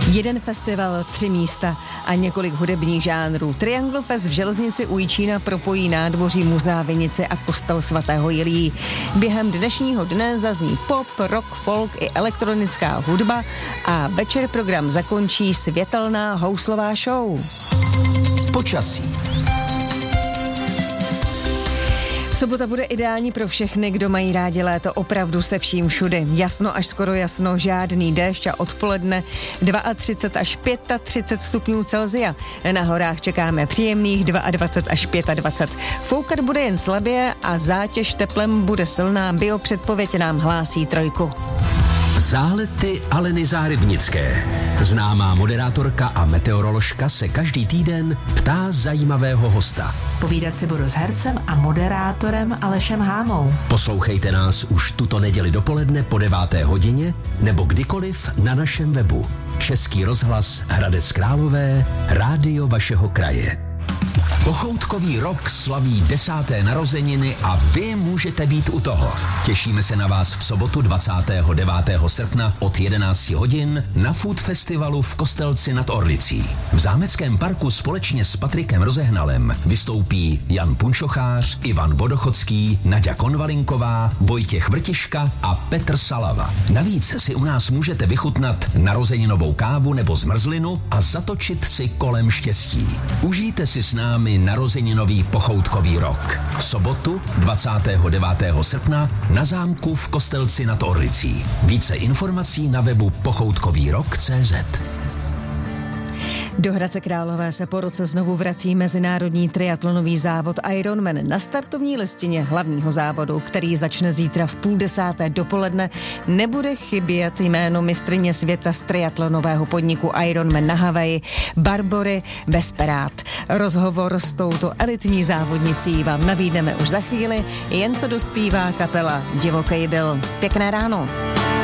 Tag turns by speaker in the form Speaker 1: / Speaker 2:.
Speaker 1: Jeden festival, 3 místa a několik hudebních žánrů. Triangle Fest v Železnici u Jičína propojí nádvoří Muzea Vinice a kostel svatého Jiljí. Během dnešního dne zazní pop, rock, folk i elektronická hudba a večer program zakončí světelná houslová show.
Speaker 2: Počasí.
Speaker 1: Sobota bude ideální pro všechny, kdo mají rádi léto opravdu se vším všudy. Jasno až skoro jasno, žádný déšť a odpoledne 32 až 35 stupňů Celsia. Na horách čekáme příjemných 22 až 25. Foukat bude jen slabě a zátěž teplem bude silná. Biopředpověď nám hlásí 3.
Speaker 2: Zálety Aleny Zárybnické. Známá moderátorka a meteoroložka se každý týden ptá zajímavého hosta.
Speaker 3: Povídat si budu s hercem a moderátorem Alešem Hámou.
Speaker 2: Poslouchejte nás už tuto neděli dopoledne po 9. hodině nebo kdykoliv na našem webu. Český rozhlas Hradec Králové, rádio vašeho kraje. Pochoutkový rok slaví 10. narozeniny a vy můžete být u toho. Těšíme se na vás v sobotu 29. srpna od 11 hodin na Food Festivalu v Kostelci nad Orlicí. V Zámeckém parku společně s Patrikem Rozehnalem vystoupí Jan Punčochář, Ivan Vodochodský, Naďa Konvalinková, Vojtěch Vrtiška a Petr Salava. Navíc si u nás můžete vychutnat narozeninovou kávu nebo zmrzlinu a zatočit si kolem štěstí. Užijte si s námi narozeninový pochoutkový rok. V sobotu 29. srpna na zámku v Kostelci nad Orlicí. Více informací na webu pochoutkovýrok.cz.
Speaker 1: Do Hradce Králové se po roce znovu vrací mezinárodní triatlonový závod Ironman. Na startovní listině hlavního závodu, který začne zítra v 9:30 dopoledne, nebude chybět jméno mistryně světa z triatlonového podniku Ironman na Havaji, Barbory Besperát. Rozhovor s touto elitní závodnicí vám nabídneme už za chvíli, jen co dospívá kapela Divokej byl. Pěkné ráno.